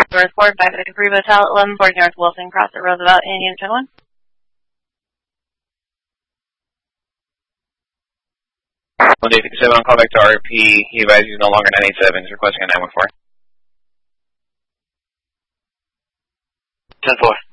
North 4, 5 at Capri Hotel, 1140 North Wilson, Cross at Roosevelt, and Unit 10-1. One day 57 on callback to RP. He advised he's no longer 987. He's requesting a 914. 10-4.